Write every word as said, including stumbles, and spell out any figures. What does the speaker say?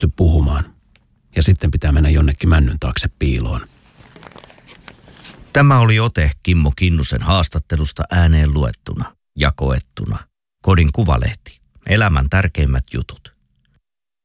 pysty puhumaan. Ja sitten pitää mennä jonnekin männyn taakse piiloon. Tämä oli ote Kimmo Kinnusen haastattelusta ääneen luettuna ja koettuna. Kodin Kuvalehti. Elämän tärkeimmät jutut.